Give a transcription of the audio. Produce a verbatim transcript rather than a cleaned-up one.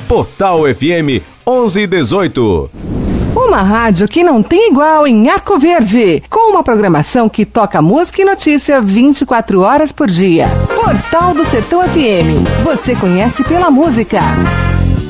Portal F M onze dezoito. Uma rádio que não tem igual em Arco Verde, com uma programação que toca música e notícia vinte e quatro horas por dia. Portal do Sertão F M. Você conhece pela música.